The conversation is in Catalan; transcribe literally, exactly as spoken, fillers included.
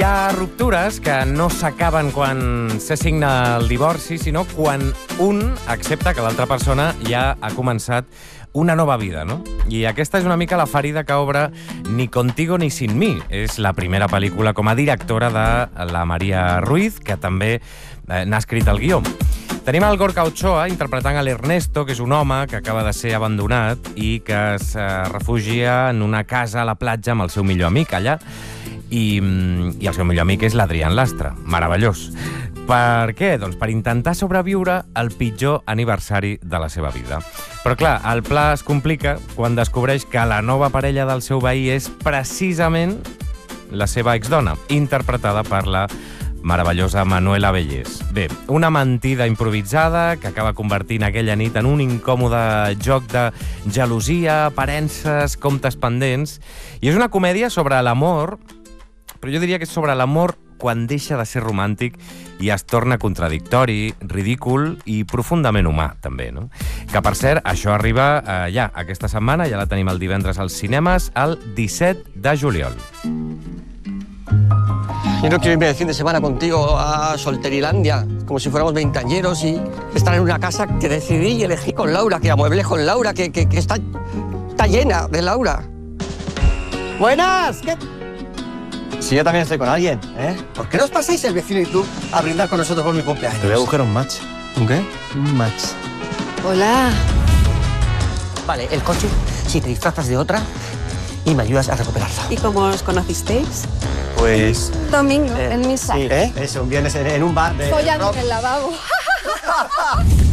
Hi ha ruptures que no s'acaben quan se signa el divorci, sinó quan un accepta que l'altra persona ja ha començat una nova vida, no? I aquesta és una mica la ferida que obre Ni contigo ni sin mí. És la primera pel·lícula com a directora de la Maria Ruiz, que també eh, n'ha escrit el guió. Tenim el Gorka Ochoa interpretant a l'Ernesto, que és un home que acaba de ser abandonat i que es eh, refugia en una casa a la platja amb el seu millor amic allà. I, i el seu millor amic és l'Adrián Lastra. Meravellós. Per què? Doncs per intentar sobreviure al pitjor aniversari de la seva vida. Però clar, el pla es complica quan descobreix que la nova parella del seu veí és precisament la seva exdona, interpretada per la meravellosa Manuela Bellés. Bé, una mentida improvisada que acaba convertint aquella nit en un incòmode joc de gelosia, aparences, comptes pendents. I és una comèdia sobre l'amor, però jo diria que és sobre l'amor quan deixa de ser romàntic i es torna contradictori, ridícul i profundament humà, també, no? Que, per cert, això arriba eh, ja aquesta setmana, ja la tenim el divendres als cinemes, el disset de juliol. Yo no quiero irme de fin de semana contigo a Solterilandia, como si fuéramos veinteañeros y estar en una casa que decidí y elegí con Laura, que amueblé con Laura, que, que, que está, está llena de Laura. ¡Buenas! ¿Qué? Si yo también estoy con alguien, ¿eh? ¿Por qué no os pasáis el vecino y tú a brindar con nosotros por mi cumpleaños? Te voy a buscar un match. ¿Un qué? Un match. Hola. Vale, el coche, si te disfrazas de otra y me ayudas a recuperarlo. ¿Y cómo os conocisteis? Pues... Domingo, Eh, en misa. Sí, ¿eh? Eso, un viernes en, en un bar de... Follando rock. en el lavabo.